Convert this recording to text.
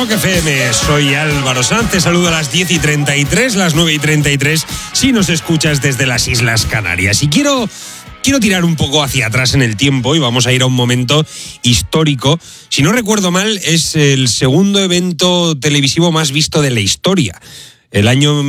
Rock FM, soy Álvaro Sanz, te saludo a las 10:33, las 9:33, si nos escuchas desde las Islas Canarias. Y quiero tirar un poco hacia atrás en el tiempo y vamos a ir a un momento histórico. Si no recuerdo mal, es el segundo evento televisivo más visto de la historia. El año